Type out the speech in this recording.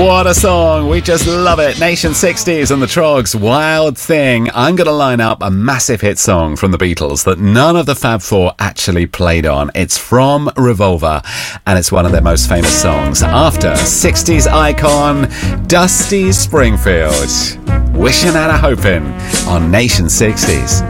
What a song. We just love it. Nation 60s and the Trogs, Wild Thing. I'm going to line up a massive hit song from the Beatles that none of the Fab Four actually played on. It's from Revolver, and it's one of their most famous songs. After 60s icon Dusty Springfield, Wishing and a Hoping on Nation 60s.